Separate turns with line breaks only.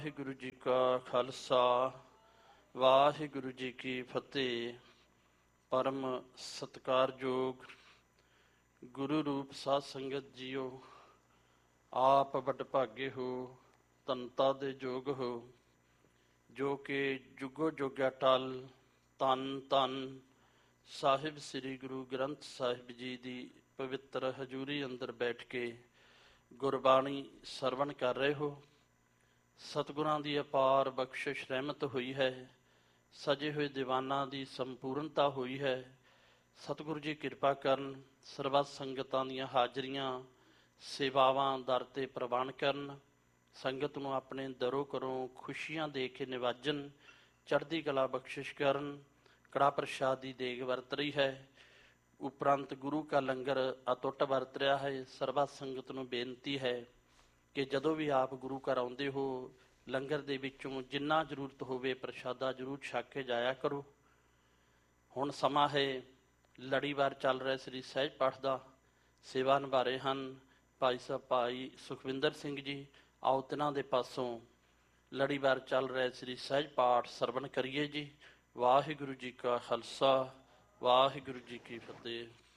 ਵਾਹਿਗੁਰੂ ਜੀ ਕਾ ਖਾਲਸਾ ਵਾਹਿਗੁਰੂ ਜੀ ਕੀ ਫਤਿਹ। ਪਰਮ ਸਤਿਕਾਰਯੋਗ ਗੁਰੂ ਰੂਪ ਸਾਧ ਸੰਗਤ ਜੀਓ, ਆਪ ਵਡਭਾਗੇ ਹੋ, ਧੰਨਤਾ ਦੇ ਯੋਗ ਹੋ, ਜੋ ਕਿ ਜੁਗੋ ਜੁਗ ਅਟਲ ਧੰਨ ਧੰਨ ਸਾਹਿਬ ਸ੍ਰੀ ਗੁਰੂ ਗ੍ਰੰਥ ਸਾਹਿਬ ਜੀ ਦੀ ਪਵਿੱਤਰ ਹਜ਼ੂਰੀ ਅੰਦਰ ਬੈਠ ਕੇ ਗੁਰਬਾਣੀ ਸਰਵਣ ਕਰ ਰਹੇ ਹੋ। ਸਤਿਗੁਰਾਂ ਦੀ ਅਪਾਰ ਬਖਸ਼ਿਸ਼ ਰਹਿਮਤ ਹੋਈ ਹੈ, ਸਜੇ ਹੋਏ ਦੀਵਾਨਾਂ ਦੀ ਸੰਪੂਰਨਤਾ ਹੋਈ ਹੈ। ਸਤਿਗੁਰੂ ਜੀ ਕਿਰਪਾ ਕਰਨ, ਸਰਬੱਤ ਸੰਗਤਾਂ ਦੀਆਂ ਹਾਜ਼ਰੀਆਂ ਸੇਵਾਵਾਂ ਦਰ 'ਤੇ ਪ੍ਰਵਾਨ ਕਰਨ, ਸੰਗਤ ਨੂੰ ਆਪਣੇ ਦਰੋਂ ਘਰੋਂ ਖੁਸ਼ੀਆਂ ਦੇ ਕੇ ਨਿਵਾਜਣ, ਚੜ੍ਹਦੀ ਕਲਾ ਬਖਸ਼ਿਸ਼ ਕਰਨ। ਕੜਾ ਪ੍ਰਸ਼ਾਦ ਦੀ ਦੇਗ ਵਰਤ ਰਹੀ ਹੈ, ਉਪਰੰਤ ਗੁਰੂ ਕਾ ਲੰਗਰ ਅਟੁੱਟ ਵਰਤ ਰਿਹਾ ਹੈ। ਸਰਬੱਤ ਸੰਗਤ ਨੂੰ ਬੇਨਤੀ ਹੈ ਕਿ ਜਦੋਂ ਵੀ ਆਪ ਗੁਰੂ ਘਰ ਆਉਂਦੇ ਹੋ, ਲੰਗਰ ਦੇ ਵਿੱਚੋਂ ਜਿੰਨਾ ਜ਼ਰੂਰਤ ਹੋਵੇ ਪ੍ਰਸ਼ਾਦਾ ਜ਼ਰੂਰ ਛਕ ਕੇ ਜਾਇਆ ਕਰੋ। ਹੁਣ ਸਮਾਂ ਹੈ, ਲੜੀਵਾਰ ਚੱਲ ਰਿਹਾ ਸ੍ਰੀ ਸਹਿਜ ਪਾਠ ਦਾ। ਸੇਵਾ ਨਿਭਾ ਰਹੇ ਹਨ ਭਾਈ ਸਾਹਿਬ ਭਾਈ ਸੁਖਵਿੰਦਰ ਸਿੰਘ ਜੀ। ਆਓ ਤਿਨਾਂ ਦੇ ਪਾਸੋਂ ਲੜੀਵਾਰ ਚੱਲ ਰਿਹਾ ਸ੍ਰੀ ਸਹਿਜ ਪਾਠ ਸਰਵਣ ਕਰੀਏ ਜੀ। ਵਾਹਿਗੁਰੂ ਜੀ ਕਾ ਖਾਲਸਾ ਵਾਹਿਗੁਰੂ ਜੀ ਕੀ ਫਤਿਹ।